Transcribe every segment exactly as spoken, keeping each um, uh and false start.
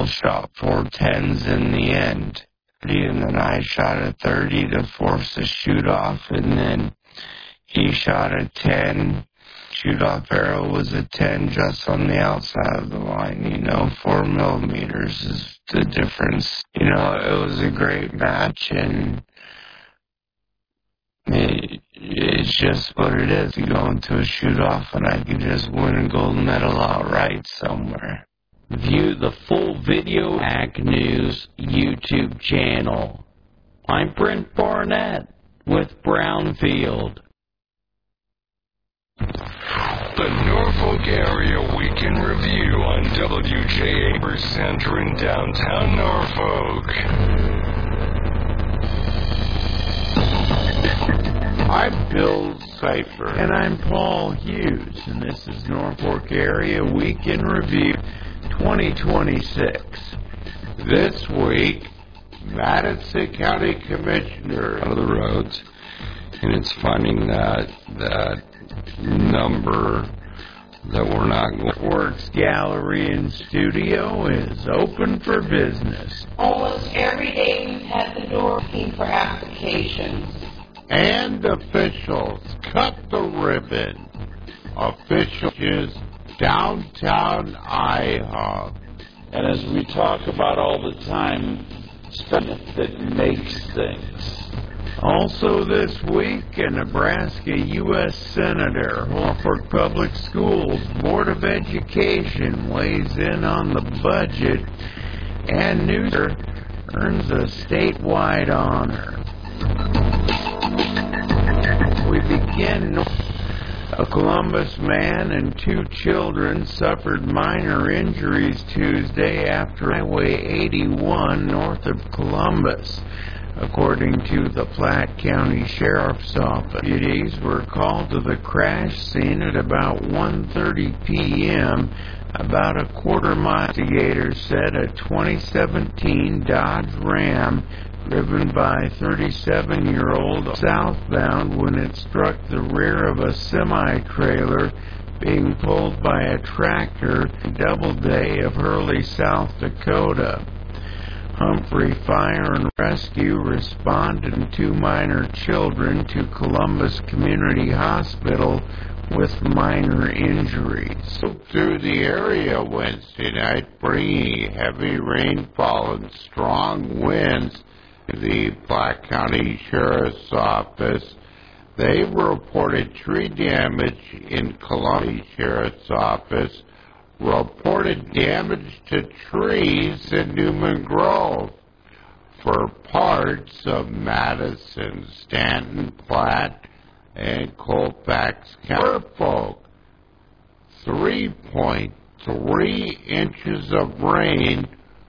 people shot four tens in the end. And then I shot a thirty to force a shoot-off, and then he shot a ten. Shoot-off arrow was a ten just on the outside of the line. You know, four millimeters is the difference. You know, it was a great match, and it, it's just what it is. You go into a shoot-off, and I could just win a gold medal outright somewhere. View the full video Hack News YouTube channel. I'm Brent Barnett with Brownfield. The Norfolk Area Week in Review on W J A Center in downtown Norfolk. I'm Bill Cipher. And I'm Paul Hughes, and this is Norfolk Area Week in Review twenty twenty-six. This week, Madison County Commissioner out of the roads, and it's finding that that number that we're not going. Works Gallery and Studio is open for business. Almost every day we've had the door open for applications. And officials cut the ribbon. Officials downtown IHOP. And as we talk about all the time, stuff that makes things. Also this week, a Nebraska U S Senator, Norfolk Public Schools Board of Education weighs in on the budget, and Newser earns a statewide honor. We begin. A Columbus man and two children suffered minor injuries Tuesday after Highway eighty-one north of Columbus. According to the Platte County Sheriff's Office, deputies were called to the crash scene at about one thirty p.m. About a quarter mile, investigators said a twenty seventeen Dodge Ram driven by thirty-seven-year-old southbound when it struck the rear of a semi-trailer being pulled by a tractor Doubleday of Hurley, South Dakota. Humphrey Fire and Rescue responded and two minor children to Columbus Community Hospital with minor injuries. Through the area Wednesday night, bringing heavy rainfall and strong winds to the Platte County Sheriff's Office. They reported tree damage in Columbia Sheriff's Office, reported damage to trees in Newman Grove for parts of Madison, Stanton, Platte, and Colfax County. Norfolk, three point three inches of rain.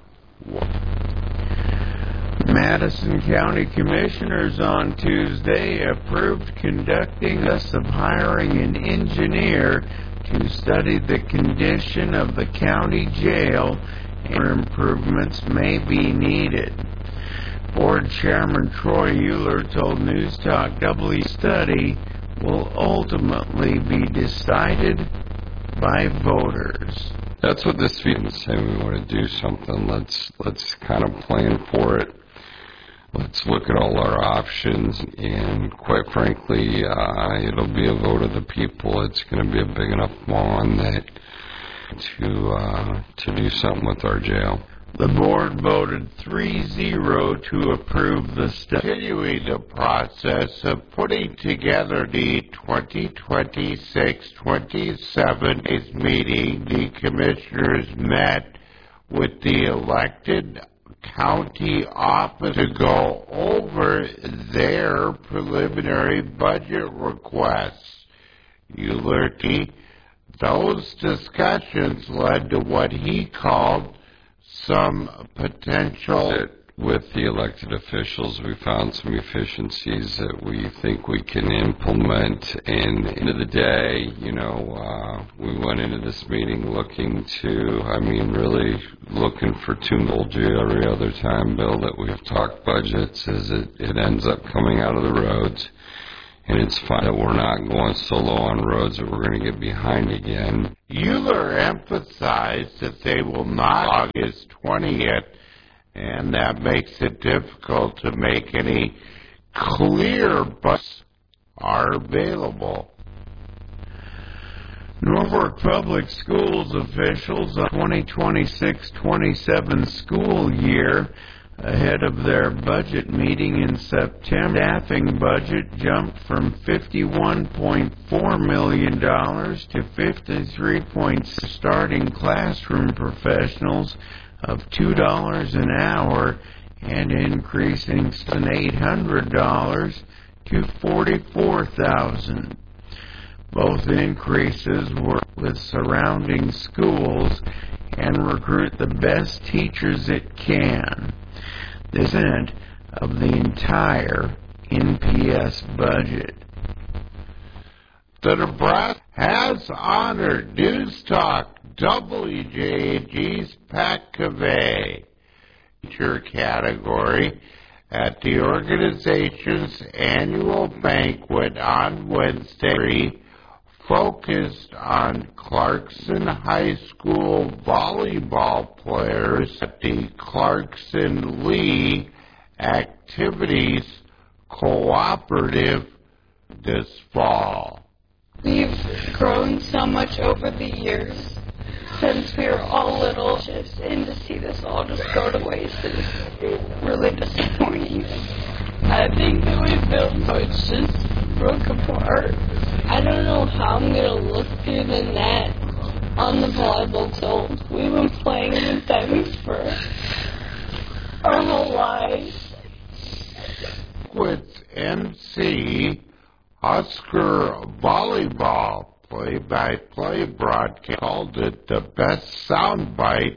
Madison County Commissioners on Tuesday approved conducting us of hiring an engineer to study the condition of the county jail and where improvements may be needed. Board Chairman Troy Euler told News Talk W study will ultimately be decided by voters. That's what this means. Saying we want to do something. Let's let's kind of plan for it. Let's look at all our options, and quite frankly, uh, it'll be a vote of the people. It's going to be a big enough lawn that to uh, to do something with our jail. The board voted three zero to approve the study. Continuing the process of putting together the twenty twenty-six twenty-seven meeting, the commissioners met with the elected county office to go over their preliminary budget requests. Eulerty, those discussions led to what he called some potential. With the elected officials, we found some efficiencies that we think we can implement. And at the end of the day, you know, uh, we went into this meeting looking to, I mean, really looking for two told you every other time, Bill, that we've talked budgets, is it, it ends up coming out of the roads. and it's fine that we're not going so low on roads that we're going to get behind again. Euler emphasized that they will not August twentieth, and that makes it difficult to make any clear buses are available. Norfolk Public Schools officials on twenty twenty-six twenty-seven school year ahead of their budget meeting in September. Staffing budget jumped from fifty-one point four million dollars to fifty-three point six million dollars, starting classroom professionals of two dollars an hour and increasing eight hundred dollars to forty-four thousand dollars. Both increases were with surrounding schools and recruit the best teachers it can. This is of the entire N P S budget. The Nebraska has honored News Talk W J A G's Pat Cavey teacher category at the organization's annual banquet on Wednesday, focused on Clarkson High School volleyball players at the Clarkson Lee Activities Cooperative this fall. We've grown so much over the years since we were all little, just, and to see this all just go to waste is really disappointing. I think that we built so it's just broke apart. I don't know how I'm going to look through the net on the volleyball field. We've been playing with them for our whole lives. With M C Husker Volleyball play-by-play broadcast called it the best soundbite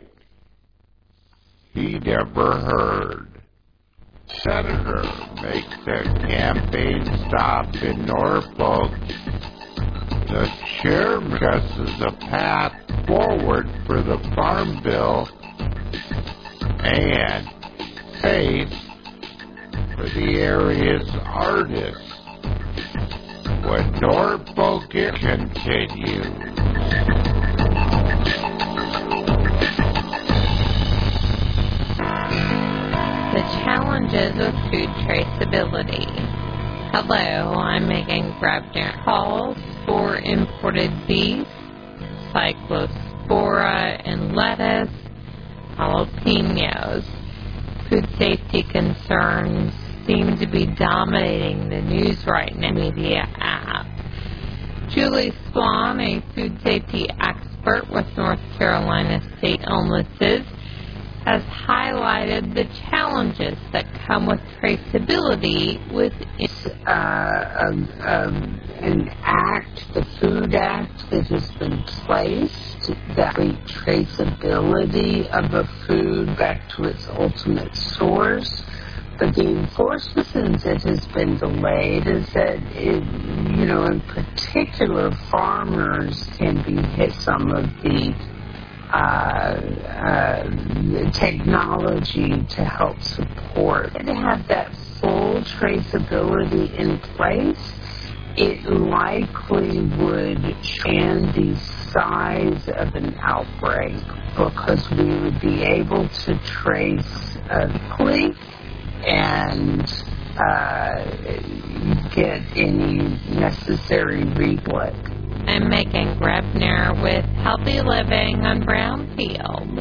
he'd ever heard. Senator makes a campaign stop in Norfolk. The chairman discusses a path forward for the Farm Bill and faith for the area's artists. When Norfolk continues. The challenges of food traceability. Hello, I'm Megan Grabner. Calls for imported beef, cyclospora and lettuce, jalapenos. Food safety concerns seem to be dominating the news right now. Media app. Julie Swan, a food safety expert with North Carolina State Illnesses, has highlighted the challenges that come with traceability with uh, um, um, an act, the Food Act that has been placed, that the traceability of a food back to its ultimate source. But the enforcement, since it has been delayed, is that, it, you know, in particular, farmers can be hit some of the Uh, uh, technology to help support. To have that full traceability in place, it likely would expand the size of an outbreak because we would be able to trace uh, quickly and uh, get any necessary reflex. I'm Megan Grabner with Healthy Living on Brownfield.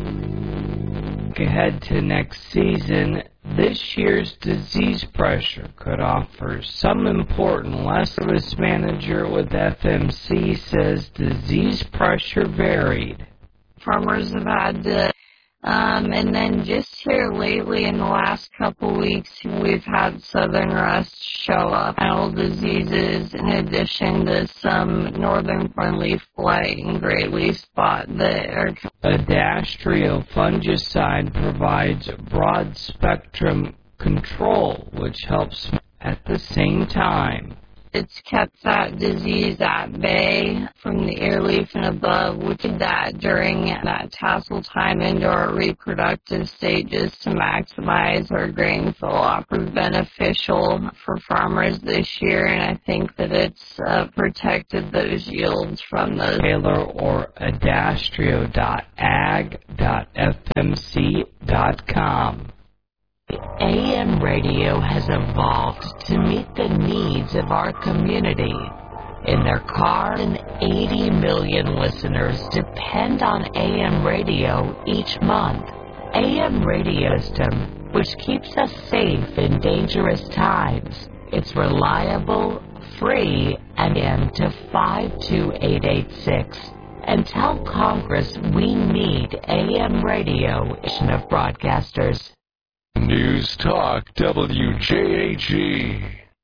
Ahead to next season, this year's disease pressure could offer some important lessons. Service manager with F M C says disease pressure varied. Farmers have had to, um, and then just here lately in the last couple weeks, we've had southern rust show up, animal diseases, in addition to some northern fern leaf blight and gray leaf spot that are. Adastrio fungicide provides broad-spectrum control, which helps at the same time. It's kept that disease at bay from the ear leaf and above. We did that during that tassel time into our reproductive stages to maximize our grain fill-off. Beneficial for farmers this year, and I think that it's uh, protected those yields from those. Taylor or adastrio dot ag dot f m c dot com. A M radio has evolved to meet the needs of our community. In their car, and eighty million listeners depend on A M radio each month. A M radio system, which keeps us safe in dangerous times. It's reliable, free, and in to five two eight eight six. And tell Congress we need A M radio of broadcasters. News Talk W J A G.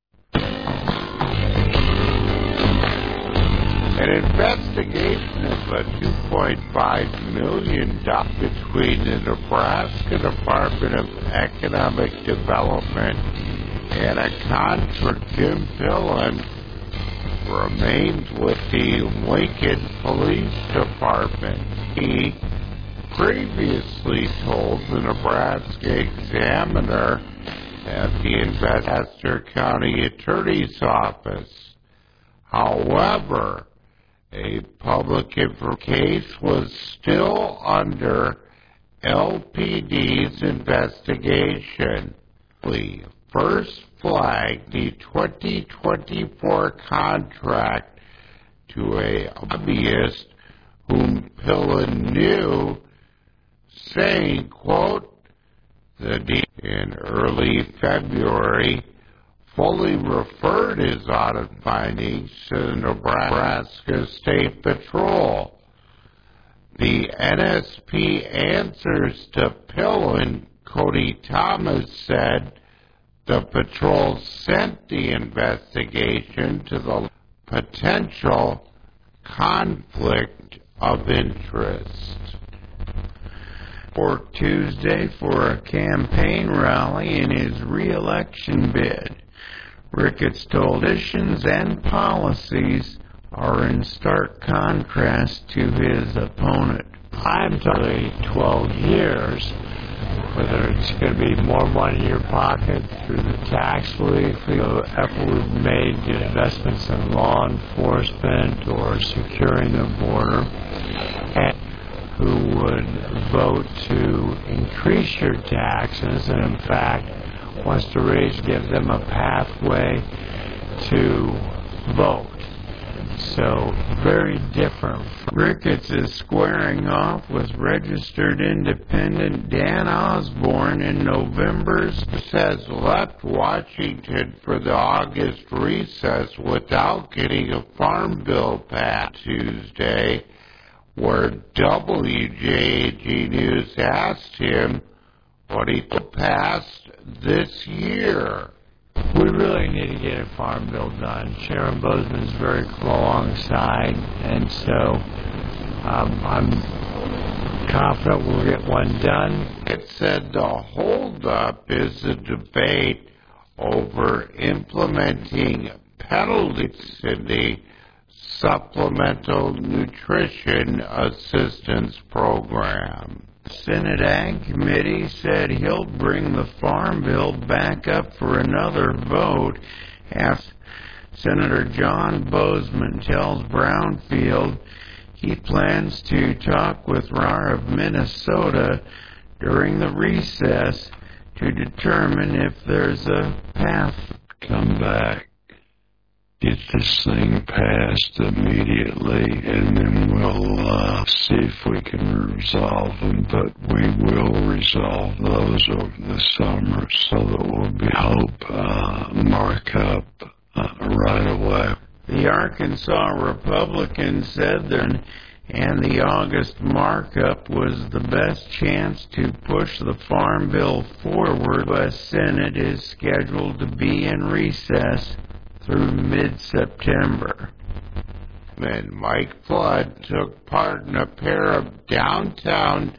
An investigation of a two point five million dollars between the Nebraska Department of Economic Development and a contractor, Jim Pillen, remains with the Lincoln Police Department. He previously told the Nebraska Examiner at the Investor County Attorney's Office. However, a public information case was still under L P D's investigation. We first flagged the twenty twenty-four contract to a lobbyist whom Pillen knew, saying, quote, the D in early February fully referred his audit findings to the Nebraska State Patrol. The N S P answers to Pillen, Cody Thomas, said the patrol sent the investigation to the potential conflict of interest. For Tuesday for a campaign rally in his re-election bid, Ricketts told politicians and policies are in stark contrast to his opponent. I'm talking twelve years, whether it's going to be more money in your pocket through the tax relief, the effort we've made to investments in law enforcement or securing the border, and who would vote to increase your taxes and in fact wants to raise, give them a pathway to vote. So, very different. Ricketts is squaring off with registered independent Dan Osborne in November's says left Washington for the August recess without getting a farm bill passed Tuesday, where W J A G News asked him what he passed this year. We really need to get a farm bill done. Sharon Bozeman's very alongside, and so um, I'm confident we'll get one done. It said the holdup is a debate over implementing penalties in the Supplemental Nutrition Assistance Program. Senate Ag Committee said he'll bring the Farm Bill back up for another vote after Senator John Bozeman tells Brownfield he plans to talk with R A R of Minnesota during the recess to determine if there's a path. Come back, get this thing passed immediately, and then we'll uh, see if we can resolve them. But we will resolve those over the summer so that we'll be hope uh, markup uh, right away. The Arkansas Republicans said that, and the August markup was the best chance to push the Farm Bill forward. The Senate is scheduled to be in recess through mid-September. Then Mike Flood took part in a pair of downtown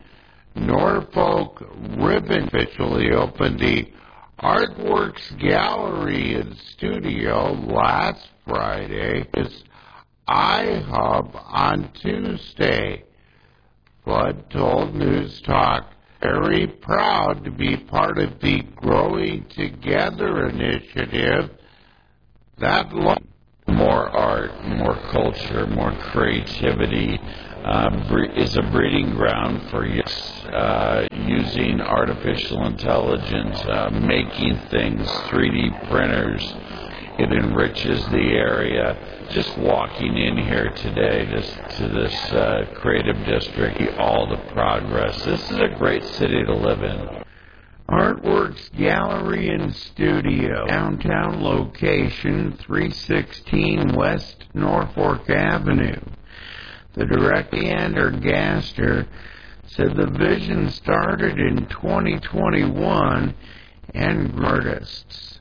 Norfolk ribbon. Officially opened the Artworks Gallery and Studio last Friday is iHub on Tuesday. Flood told News Talk, very proud to be part of the Growing Together initiative. That lo- more art, more culture, more creativity uh, bre- is a breeding ground for uh, using artificial intelligence, uh, making things, three D printers. It enriches the area. Just walking in here today just to this uh, creative district, all the progress. This is a great city to live in. Artworks Gallery and Studio, downtown location, three sixteen West Norfolk Avenue. The director, Leander Gaster, said the vision started in twenty twenty-one and artists.